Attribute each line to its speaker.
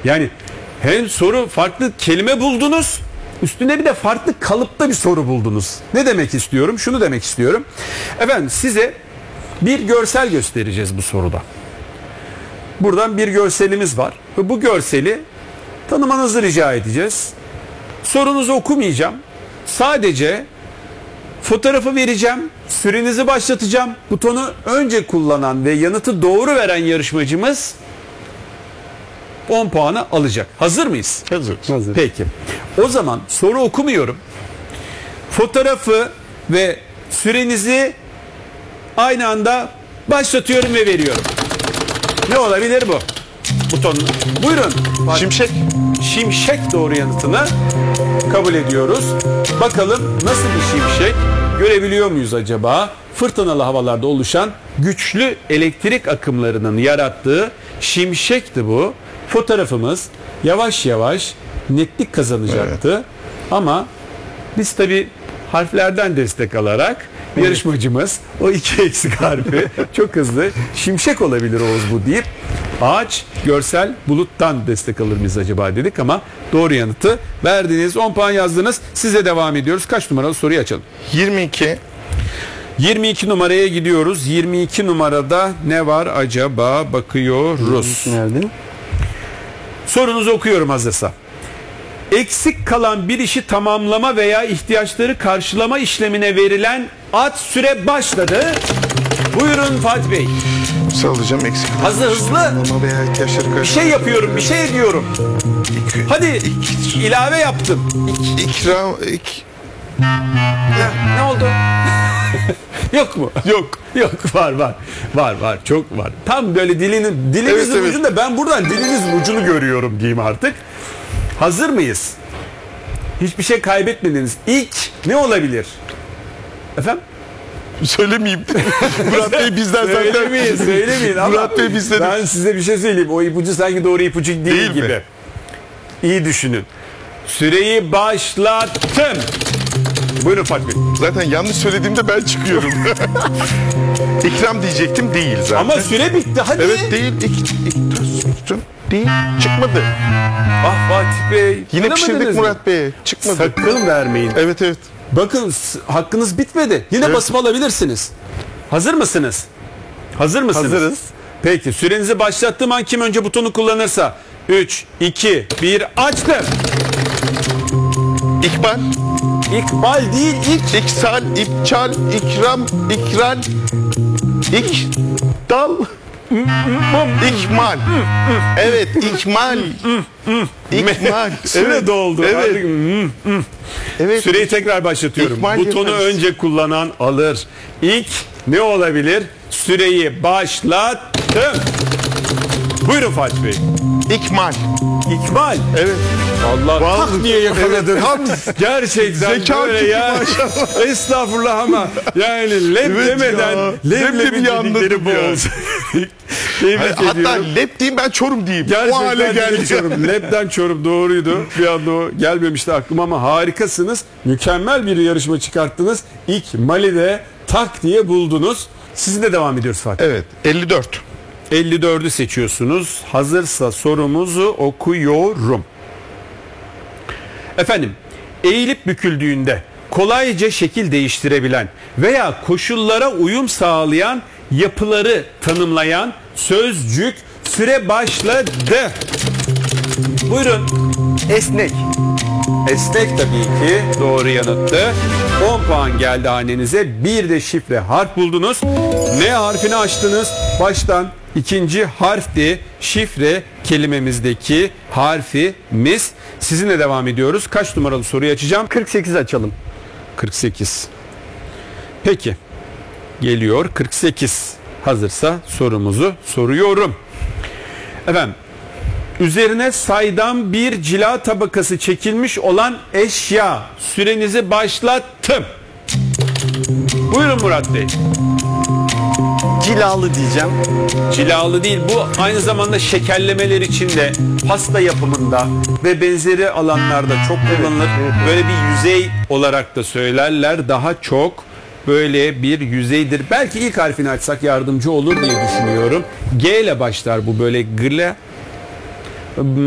Speaker 1: Yani hem soru farklı kelime buldunuz, üstüne bir de farklı kalıpta bir soru buldunuz. Ne demek istiyorum? Şunu demek istiyorum. Efendim size bir görsel göstereceğiz bu soruda. Buradan bir görselimiz var ve bu görseli tanımanızı rica edeceğiz. Sorunuzu okumayacağım. Sadece fotoğrafı vereceğim. Sürenizi başlatacağım. Butonu önce kullanan ve yanıtı doğru veren yarışmacımız 10 puanı alacak. Hazır mıyız?
Speaker 2: Hazır.
Speaker 1: Peki. O zaman soru okumuyorum. Fotoğrafı ve sürenizi aynı anda başlatıyorum ve veriyorum. Ne olabilir bu? Buton. Buyurun.
Speaker 2: Şimşek.
Speaker 1: Şimşek doğru yanıtını kabul ediyoruz. Bakalım nasıl bir şimşek? Görebiliyor muyuz acaba? Fırtınalı havalarda oluşan güçlü elektrik akımlarının yarattığı şimşekti bu. Fotoğrafımız yavaş yavaş netlik kazanacaktı. Evet. Ama biz tabii harflerden destek alarak yarışmacımız o 2 eksik harfi çok hızlı şimşek olabilir Oğuz bu deyip ağaç, görsel, buluttan destek alır mıyız acaba dedik ama doğru yanıtı verdiniz. 10 puan yazdınız. Size devam ediyoruz. Kaç numaralı soruyu açalım?
Speaker 2: 22.
Speaker 1: 22 numaraya gidiyoruz. 22 numarada ne var acaba? Bakıyoruz.
Speaker 2: Nerede?
Speaker 1: Sorunuzu okuyorum hazırsa. Eksik kalan bir işi tamamlama veya ihtiyaçları karşılama işlemine verilen süre başladı. Buyurun Fatih Bey.
Speaker 2: Sağlayacağım eksik.
Speaker 1: Hızlı.
Speaker 2: Veya ihtiyaçları
Speaker 1: Bir şey yapıyorum, bir şey ediyorum. Hadi ilave yaptım. Ne oldu? Yok mu? Yok var çok var. Tam böyle dilinizin ucunda ben buradan dilinizin ucunu görüyorum diyeyim artık. Hazır mıyız? Hiçbir şey kaybetmediniz. İlk ne olabilir? Efendim?
Speaker 2: Söylemeyeyim. Murat Bey bizden zaten.
Speaker 1: Söylemeyin ama
Speaker 2: Murat Bey bizden.
Speaker 1: ben size bir şey söyleyeyim. O ipucu sanki doğru ipucu değil gibi. Mi? İyi düşünün. Süreyi başlattım. Buyurun Fatih Bey.
Speaker 2: Zaten yanlış söylediğimde ben çıkıyorum. İkram diyecektim, değil zaten.
Speaker 1: Ama süre bitti hadi.
Speaker 2: Evet değil. Değil. Çıkmadı.
Speaker 1: Ah Fatih Bey.
Speaker 2: Yine pişirdik Murat Bey. Çıkmadı.
Speaker 1: Sakın vermeyin.
Speaker 2: Evet.
Speaker 1: Bakın hakkınız bitmedi. Yine basıp alabilirsiniz. Hazır mısınız?
Speaker 2: Hazırız.
Speaker 1: Peki sürenizi başlattığım an kim önce butonu kullanırsa 3, 2, 1 açtım.
Speaker 2: İkbal.
Speaker 1: İkbal değil
Speaker 2: İksal, İpçal, İkram, İkral, İkdal, İkmal. Evet, İkmal. İkmal.
Speaker 1: Süre doldu.
Speaker 2: Evet. Evet.
Speaker 1: Süreyi tekrar başlatıyorum.
Speaker 2: İkmal
Speaker 1: Butonu
Speaker 2: yaparız.
Speaker 1: önce kullanan alır. İlk ne olabilir? Süreyi başlattım. Buyurun Fatih Bey.
Speaker 2: İkmal.
Speaker 1: İkbal.
Speaker 2: Evet.
Speaker 1: Allah
Speaker 2: Vallahi
Speaker 1: niye yakaladın?
Speaker 2: Evet.
Speaker 1: Gerçekten
Speaker 2: Zeka
Speaker 1: böyle
Speaker 2: gibi
Speaker 1: ya. Estağfurullah ama yani leb
Speaker 2: Evet
Speaker 1: demeden
Speaker 2: ya.
Speaker 1: leblebi dedikleri
Speaker 2: anladım
Speaker 1: bu
Speaker 2: ya.
Speaker 1: olsun. Tebrik
Speaker 2: Hatta
Speaker 1: ediyorum.
Speaker 2: lep diyeyim, ben Çorum diyeyim.
Speaker 1: Gerçekten
Speaker 2: o hale geldi.
Speaker 1: Lebden Çorum doğruydu. Bir anda o gelmemişti aklıma ama harikasınız. Mükemmel bir yarışma çıkarttınız. İlk Mali'de tak diye buldunuz. Sizinle devam ediyoruz Fatih.
Speaker 2: Evet, 54.
Speaker 1: 54'ü seçiyorsunuz. Hazırsa sorumuzu okuyorum. Efendim, eğilip büküldüğünde kolayca şekil değiştirebilen veya koşullara uyum sağlayan yapıları tanımlayan sözcük süre başladı. Buyurun.
Speaker 2: Esnek.
Speaker 1: Esnek tabii ki doğru yanıttı. 10 puan geldi hanenize. Bir de şifre harf buldunuz. N harfini açtınız. Baştan ikinci harfti. Şifre kelimemizdeki harfimiz. Sizinle devam ediyoruz. Kaç numaralı soruyu açacağım?
Speaker 3: 48 açalım.
Speaker 1: 48. Peki. Geliyor 48. Hazırsa sorumuzu soruyorum. Efendim, üzerine saydam bir cila tabakası çekilmiş olan eşya. Sürenizi başlattım. Buyurun Murat Bey.
Speaker 3: Cilalı diyeceğim.
Speaker 1: Cilalı değil, bu aynı zamanda şekerlemeler için de pasta yapımında ve benzeri alanlarda çok kullanılır. Böyle bir yüzey olarak da söylerler. Daha çok böyle bir yüzeydir. Belki ilk harfini açsak yardımcı olur diye düşünüyorum. G ile başlar bu, böyle gırla.